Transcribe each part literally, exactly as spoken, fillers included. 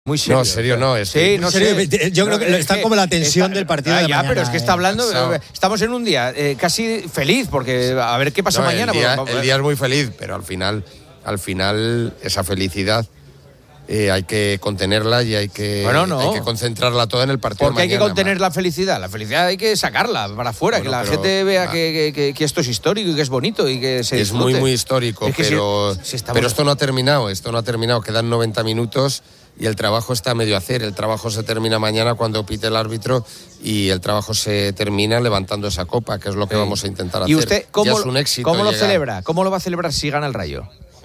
Muy serio. No, serio no. Es sí, no serio, sé. yo creo que no, está que como la tensión está, del partido ah, de ya, mañana. pero es que está hablando. Pasado. Estamos en un día eh, casi feliz, porque a ver qué pasa no, mañana. El día, porque, el día es muy feliz, pero al final, al final esa felicidad eh, hay que contenerla y hay que, bueno, no. hay que concentrarla toda en el partido. Porque hay mañana, que contener man. la felicidad. La felicidad hay que sacarla para afuera, bueno, que la pero, gente vea nah. que, que, que esto es histórico y que es bonito y que se es disfrute. muy, muy histórico, es pero, si, si estamos... pero esto no ha terminado, esto no ha terminado. Quedan noventa minutos y el trabajo está a medio hacer. El trabajo se termina mañana cuando pite el árbitro y el trabajo se termina levantando esa copa, que es lo que sí. vamos a intentar hacer. ¿Y usted cómo, es un éxito cómo lo llegar. celebra? ¿Cómo lo va a celebrar si gana el Rayo?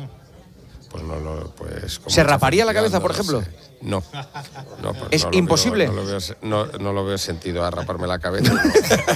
Pues no lo, pues ¿Se raparía la cabeza, no por ejemplo? Sé. No, no pues es no imposible. Veo, no, lo veo, no, no lo veo sentido a raparme la cabeza. No,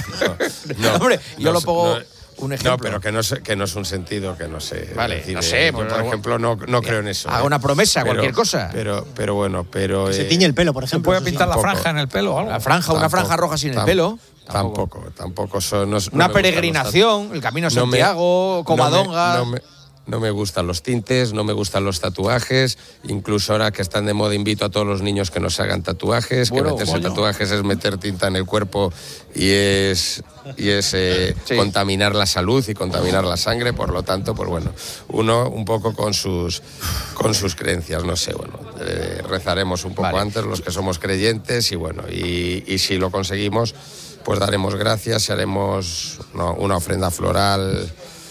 no, Hombre, yo no, lo pongo no, un ejemplo. No, pero que no, sé, que no es un sentido que no sé. Vale, decir, no sé. Eh, por, por ejemplo, no, no creo en eso. Haga eh. una promesa, pero, cualquier cosa. Pero, pero bueno, pero. Que eh, se tiñe el pelo, por ejemplo. ¿Se puede pintar tampoco, la franja en el pelo o algo? La franja, tampoco, una franja roja sin el pelo. Tampoco, tampoco. tampoco son, no, una no peregrinación, el Camino a Santiago, no me, Covadonga. No me, no me, No me gustan los tintes, no me gustan los tatuajes. Incluso ahora que están de moda, invito a todos los niños que nos hagan tatuajes. Bueno, que meterse bueno. tatuajes es meter tinta en el cuerpo y es, y es eh, sí. contaminar la salud y contaminar la sangre. Por lo tanto, pues bueno, uno un poco con sus, con sus creencias. No sé, bueno, eh, rezaremos un poco vale. antes los que somos creyentes y bueno, y, y si lo conseguimos, pues daremos gracias y haremos no, una ofrenda floral.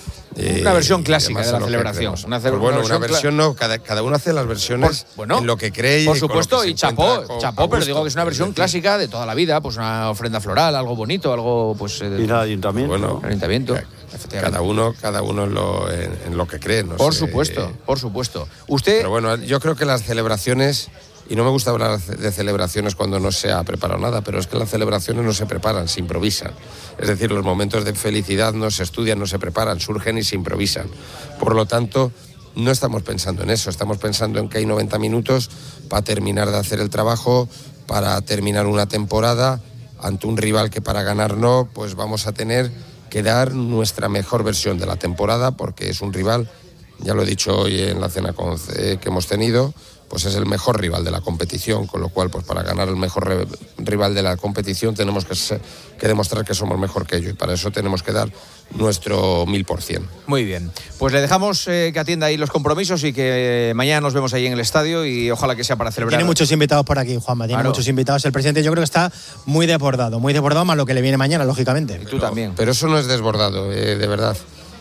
Una versión clásica de la celebración. Una pues bueno, una versión, una versión no, cada, cada uno hace las versiones por, bueno, en lo que cree. Por supuesto, y, y chapó, con, chapó, pero digo que es una versión clásica de toda la vida, pues una ofrenda floral, algo bonito, algo pues... Eh, y el ayuntamiento. Bueno, el ayuntamiento. Cada uno, cada uno en lo, en, en lo que cree. No por sé. supuesto, por supuesto. Usted... Pero bueno, yo creo que las celebraciones... Y no me gusta hablar de celebraciones cuando no se ha preparado nada, pero es que las celebraciones no se preparan, se improvisan. Es decir, los momentos de felicidad no se estudian, no se preparan, surgen y se improvisan. Por lo tanto, no estamos pensando en eso, estamos pensando en que hay noventa minutos para terminar de hacer el trabajo, para terminar una temporada ante un rival que para ganar no, pues vamos a tener que dar nuestra mejor versión de la temporada, porque es un rival, ya lo he dicho hoy en la cena con, eh, que hemos tenido, pues es el mejor rival de la competición, con lo cual, pues para ganar el mejor re- rival de la competición tenemos que, ser, que demostrar que somos mejor que ellos, y para eso tenemos que dar nuestro mil por cien. Muy bien, pues le dejamos eh, que atienda ahí los compromisos y que eh, mañana nos vemos ahí en el estadio y ojalá que sea para celebrar. Tiene muchos invitados por aquí, Juanma, tiene claro. muchos invitados. El presidente yo creo que está muy desbordado, muy desbordado más lo que le viene mañana, lógicamente. Y tú pero, también. Pero eso no es desbordado, eh, de verdad.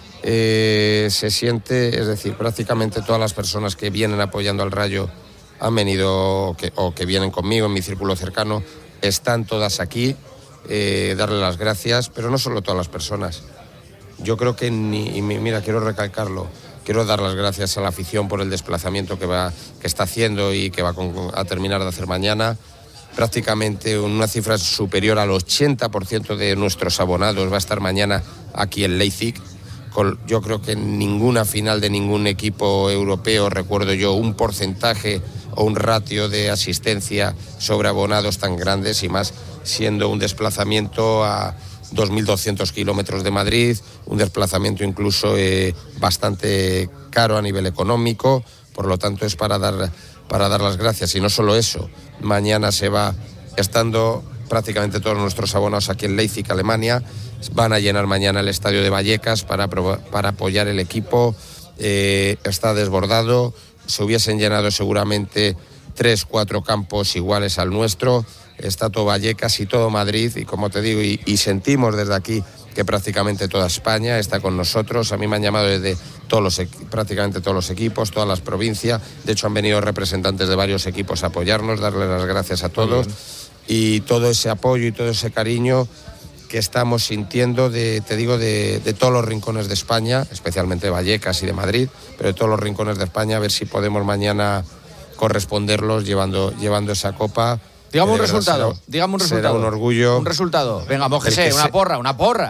Eh, se siente, es decir, prácticamente todas las personas que vienen apoyando al Rayo han venido que, o que vienen conmigo en mi círculo cercano, están todas aquí, eh, darle las gracias, pero no solo todas las personas. Yo creo que, ni, y mira, quiero recalcarlo, quiero dar las gracias a la afición por el desplazamiento que, va, que está haciendo y que va con, a terminar de hacer mañana. Prácticamente una cifra superior al ochenta por ciento de nuestros abonados va a estar mañana aquí en Leipzig. Con, yo creo que en ninguna final de ningún equipo europeo recuerdo yo un porcentaje o un ratio de asistencia sobre abonados tan grandes, y más siendo un desplazamiento a dos mil doscientos kilómetros de Madrid, un desplazamiento incluso eh, bastante caro a nivel económico. Por lo tanto es para dar, para dar las gracias. Y no solo eso, mañana se va, estando prácticamente todos nuestros abonados aquí en Leipzig, Alemania, van a llenar mañana el estadio de Vallecas para, para apoyar el equipo. Eh, está desbordado, se hubiesen llenado seguramente tres, cuatro campos iguales al nuestro. Está todo Vallecas y todo Madrid, y como te digo, y, y sentimos desde aquí que prácticamente toda España está con nosotros. A mí me han llamado desde todos los, prácticamente todos los equipos, todas las provincias. De hecho, han venido representantes de varios equipos a apoyarnos, darle las gracias a todos. Y todo ese apoyo y todo ese cariño que estamos sintiendo, de, te digo, de, de todos los rincones de España, especialmente de Vallecas y de Madrid, pero de todos los rincones de España, a ver si podemos mañana corresponderlos llevando, llevando esa copa. Dígame un resultado, dígame un resultado. Será un orgullo. Un resultado. Venga, mójese, una porra, una porra.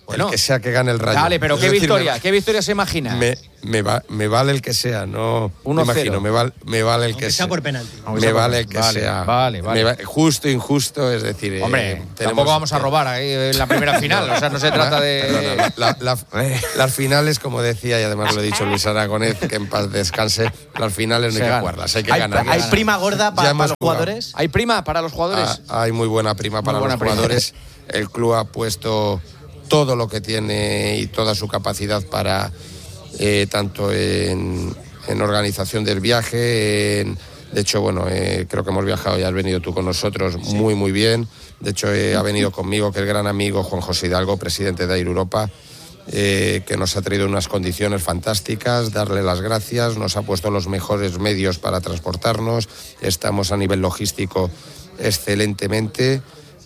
Bueno, el que sea que gane el Rayo. Dale, pero es ¿qué decir, victoria? Me, ¿Qué victoria se imagina? Me, me, va, me vale el que sea, no me imagino, me, val, me vale el Aunque que sea sea. por penalti. Me vale el que vale, sea. Vale, vale. Va, justo, injusto, es decir. Hombre, eh, tampoco vamos a robar ahí en la primera final, o sea, no se trata de. La, la, la, las finales, como decía, y además lo he dicho Luis Aragonés, que en paz descanse, las finales no hay que jugarlas, hay que ¿Hay, ganarlas. ¿Hay prima gorda pa, para los jugadores? ¿Hay prima para los jugadores? Ah, hay muy buena prima para buena los prima. jugadores. El club ha puesto todo lo que tiene y toda su capacidad para, eh, tanto en, en organización del viaje, en, de hecho, bueno, eh, creo que hemos viajado, ya has venido tú con nosotros, sí. muy, muy bien. De hecho, eh, ha venido conmigo, que el gran amigo Juan José Hidalgo, presidente de Air Europa, eh, que nos ha traído unas condiciones fantásticas, darle las gracias, nos ha puesto los mejores medios para transportarnos, estamos a nivel logístico excelentemente.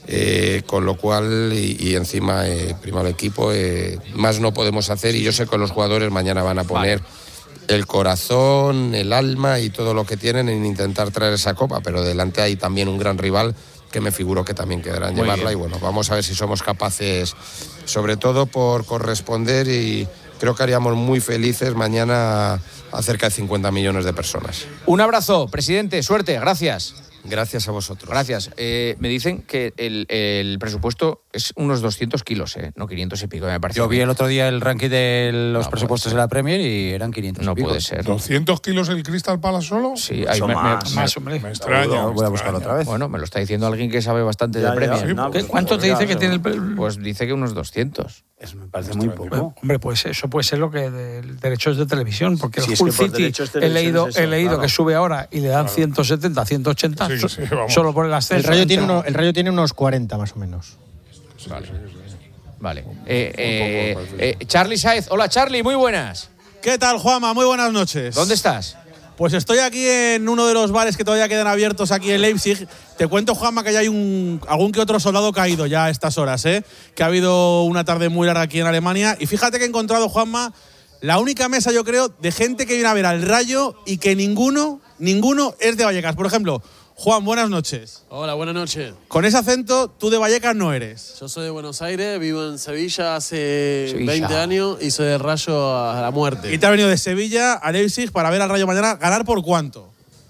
Eh, con lo cual y, y encima eh, prima el equipo, eh, más no podemos hacer, y yo sé que los jugadores mañana van a poner vale. el corazón, el alma y todo lo que tienen en intentar traer esa copa, pero delante hay también un gran rival que me figuro que también quedarán Muy llevarla bien. Y bueno, vamos a ver si somos capaces, sobre todo por corresponder, y creo que haríamos muy felices mañana a cerca de cincuenta millones de personas. Un abrazo, presidente, suerte, gracias. Gracias a vosotros. Gracias. Eh, me dicen que el, el presupuesto es unos doscientos kilos, ¿eh? No quinientos y pico, me parece. Yo vi el otro día el ranking de los no presupuestos de la Premier y eran quinientos No y pico. puede ser. ¿doscientos kilos el Crystal Palace solo? Sí, hay me, más, me, más, me, me extraña. Voy a buscarlo otra vez. Bueno, me lo está diciendo alguien que sabe bastante ya, de Premier. Ya, sí, no, pues, ¿Cuánto te dice que tiene el...? Pues dice que unos doscientos. Eso me parece muy poco. Bueno, hombre, pues eso puede ser lo que de derechos de televisión, porque sí, el Hull es que City he leído, es eso, he leído claro. que sube ahora y le dan claro. ciento setenta, ciento ochenta, sí, sí, solo por el ascenso. El Rayo, tiene uno, el Rayo tiene unos cuarenta más o menos. Vale. Vale. Eh, eh, eh, Charly Sáez. Hola, Charly, muy buenas. ¿Qué tal, Juanma? Muy buenas noches. ¿Dónde estás? Pues estoy aquí en uno de los bares que todavía quedan abiertos aquí en Leipzig. Te cuento, Juanma, que ya hay un, algún que otro soldado caído ya a estas horas, ¿eh? Que ha habido una tarde muy larga aquí en Alemania. Y fíjate que he encontrado, Juanma, la única mesa, yo creo, de gente que viene a ver al Rayo y que ninguno, ninguno es de Vallecas. Por ejemplo, Juan, buenas noches. Hola, buenas noches. Con ese acento, tú de Vallecas no eres. Yo soy de Buenos Aires, vivo en Sevilla hace Sevilla. veinte años y soy de Rayo a la muerte. Y te has venido de Sevilla a Leipzig para ver al Rayo mañana. ¿Ganar por cuánto?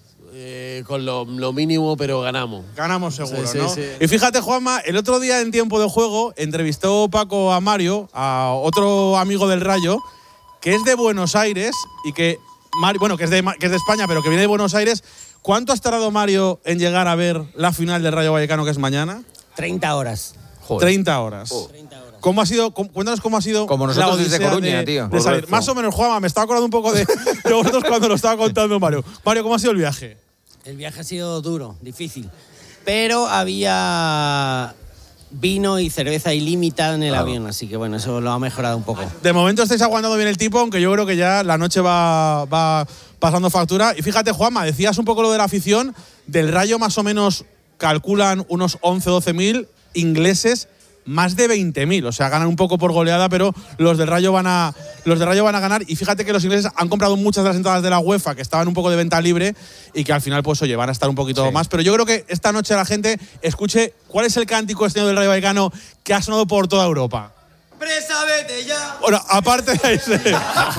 Eh, con lo, lo mínimo, pero ganamos. Ganamos seguro, sí, ¿no? Sí, sí. Y fíjate, Juanma, el otro día en Tiempo de Juego entrevistó Paco a Mario, a otro amigo del Rayo, que es de Buenos Aires y que, Mario, bueno, que es, de, que es de España, pero que viene de Buenos Aires. ¿Cuánto has tardado, Mario, en llegar a ver la final del Rayo Vallecano, que es mañana? treinta horas. Joder. treinta horas. Oh. treinta horas. ¿Cómo ha sido? Cómo, cuéntanos cómo ha sido. Como nosotros la desde Coruña, de, tío. De salir. Más o menos, Juanma, me estaba acordando un poco de, de vosotros cuando lo estaba contando Mario. Mario, ¿cómo ha sido el viaje? El viaje ha sido duro, difícil. Pero había vino y cerveza ilimitada en el claro. avión, así que bueno, eso lo ha mejorado un poco. De momento estáis aguantando bien el tipo, aunque yo creo que ya la noche va, va pasando factura. Y fíjate, Juanma, decías un poco lo de la afición. Del Rayo más o menos calculan unos once o doce mil, ingleses más de veinte mil, o sea, ganan un poco por goleada, pero los del Rayo van a los del Rayo van a ganar. Y fíjate que los ingleses han comprado muchas de las entradas de la UEFA que estaban un poco de venta libre y que al final, pues oye, van a estar un poquito sí. más. Pero yo creo que esta noche la gente escuche cuál es el cántico este año del Rayo Vallecano que ha sonado por toda Europa. Presa, vete ya. Bueno, aparte de ese.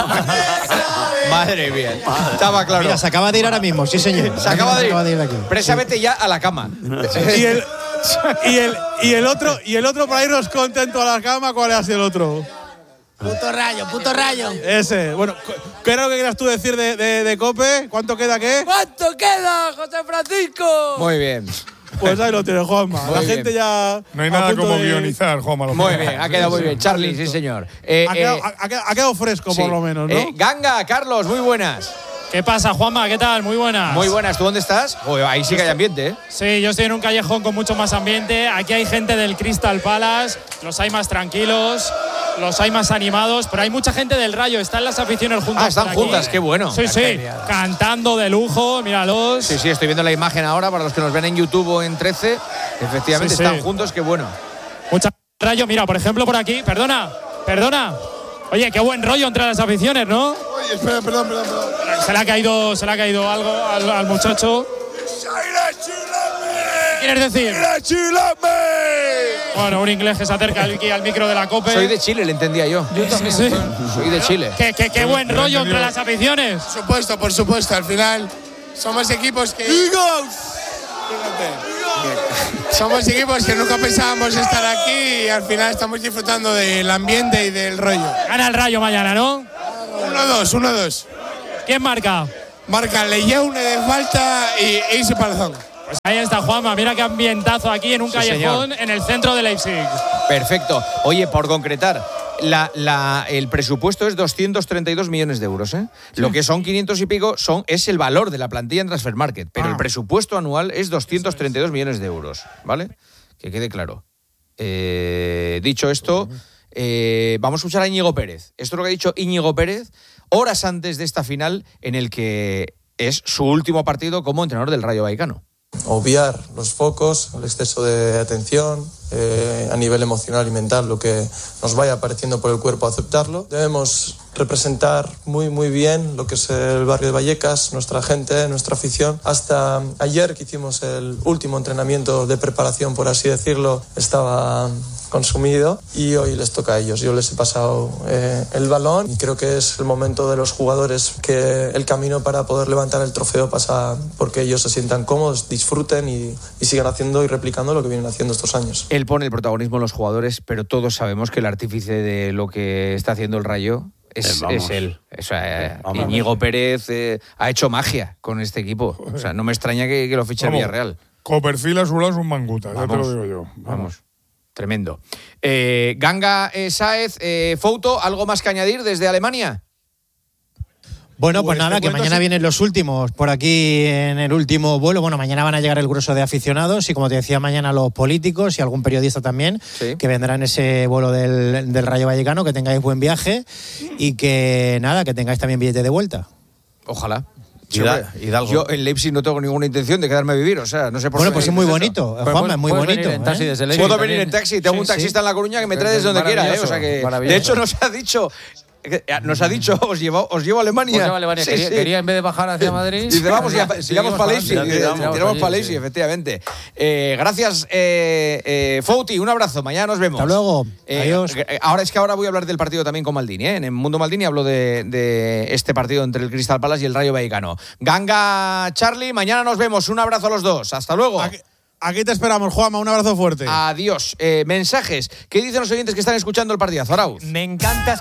Madre mía. Estaba claro. Mira, se acaba de ir ahora mismo, sí señor. Se acaba de ir. Acaba de ir aquí. Presa, vete ya a la cama. y, el, y, el, y el otro, y el otro para irnos contento a la cama, ¿cuál es el otro? Puto Rayo, puto Rayo. Ese. Bueno, ¿qué era lo que querías tú decir de, de, de Cope? ¿Cuánto queda qué? ¿Cuánto queda, José Francisco? Muy bien. Pues ahí lo tienes, Juanma. Muy la bien. gente ya. No hay nada como de... guionizar, Juanma. Muy bien, ha quedado muy bien. Charly, sí, señor. Eh, ha, quedado, eh, ha, quedado, ha quedado fresco, sí. por lo menos, ¿no? Eh, Ganga, Carlos, muy buenas. ¿Qué pasa, Juanma? ¿Qué tal? Muy buenas. Muy buenas. ¿Tú dónde estás? Joder, ahí sí que hay ambiente, ¿eh? Sí, yo estoy en un callejón con mucho más ambiente. Aquí hay gente del Crystal Palace, los hay más tranquilos, los hay más animados, pero hay mucha gente del Rayo. Están las aficiones juntas. Ah, están juntas, qué bueno. Sí, sí, cantando de lujo, míralos. Sí, sí, estoy viendo la imagen ahora para los que nos ven en YouTube o en trece. Efectivamente, sí, están sí. juntos, qué bueno. Mucha Rayo, mira, por ejemplo, por aquí, perdona, perdona. Oye, qué buen rollo entre las aficiones, ¿no? Oye, espera, perdón, perdón, perdón. Se le ha caído, se le ha caído algo al, al muchacho. ¿Qué quieres decir? ¡Chilame! Bueno, un inglés que se acerca aquí al micro de la COPE. Soy de Chile, le entendía yo. Yo también. Sí. Soy de Chile. Qué, qué, qué buen rollo entre las aficiones. Por supuesto, por supuesto. Al final somos equipos que... ¡Eagles! Somos equipos que nunca pensábamos estar aquí y al final estamos disfrutando del ambiente y del rollo. Gana el Rayo mañana, ¿no? uno dos, uno dos. ¿Quién marca? Marca Leyeune de falta y Eisi Palazón. Pues ahí está Juanma, mira qué ambientazo aquí en un Sí, callejón señor. en el centro de Leipzig. Perfecto. Oye, por concretar, la, la, el presupuesto es doscientos treinta y dos millones de euros. ¿eh? Sí. Lo que son quinientos y pico son, es el valor de la plantilla en Transfermarkt, pero ah. el presupuesto anual es doscientos treinta y dos millones de euros. ¿Vale? Que quede claro. Eh, dicho esto, eh, vamos a escuchar a Íñigo Pérez. Esto es lo que ha dicho Íñigo Pérez horas antes de esta final en el que es su último partido como entrenador del Rayo Vallecano. Obviar los focos, el exceso de atención, eh, a nivel emocional y mental, lo que nos vaya apareciendo por el cuerpo, aceptarlo. Debemos representar muy muy bien lo que es el barrio de Vallecas, nuestra gente, nuestra afición. Hasta ayer que hicimos el último entrenamiento de preparación, por así decirlo, estaba consumido y hoy les toca a ellos. Yo les he pasado eh, el balón y creo que es el momento de los jugadores que el camino para poder levantar el trofeo pasa porque ellos se sientan cómodos, disfruten y, y sigan haciendo y replicando lo que vienen haciendo estos años. Él pone el protagonismo en los jugadores, pero todos sabemos que el artífice de lo que está haciendo el Rayo es, eh, es él. O sea, eh, Íñigo Pérez eh, ha hecho magia con este equipo. O sea, no me extraña que, que lo fiche el Villarreal. Copperfield a su lado es un manguta, vamos, ya te lo digo yo. Vamos. vamos. Tremendo. Eh, Ganga eh, Sáez, eh, Fouto, ¿algo más que añadir desde Alemania? Bueno, pues nada, que mañana vienen los últimos por aquí en el último vuelo. Bueno, mañana van a llegar el grueso de aficionados y, como te decía, mañana los políticos y algún periodista también, sí, que vendrán en ese vuelo del, del Rayo Vallecano. Que tengáis buen viaje y que nada, que tengáis también billete de vuelta. Ojalá. Hidalgo. Yo en Leipzig no tengo ninguna intención de quedarme a vivir, o sea, no sé por bueno, qué. Bueno, pues es muy bonito, Juanma, es muy bonito. En taxi, ¿eh? desde Leipzig Puedo venir también. en taxi, tengo sí, un taxista sí. en La Coruña que me trae desde donde quiera, ¿eh? O sea que, de hecho, nos ha dicho... Nos ha dicho, os llevo, os llevo a Alemania. Os llevo a Alemania. Sí, quería, sí. quería en vez de bajar hacia Madrid. Dice, vamos, ya, tiramos para Leipzig. Tiramos para Leipzig, sí. efectivamente. Eh, gracias, eh, eh, Fouti. Un abrazo. Mañana nos vemos. Hasta luego. Eh, Adiós. Ahora es que ahora voy a hablar del partido también con Maldini. ¿eh? En el Mundo Maldini hablo de, de este partido entre el Crystal Palace y el Rayo Vallecano. Ganga, Charlie. Mañana nos vemos. Un abrazo a los dos. Hasta luego. Aquí, aquí te esperamos, Juanma. Un abrazo fuerte. Adiós. Eh, mensajes. ¿Qué dicen los oyentes que están escuchando el partidazo, Arauz? Me encanta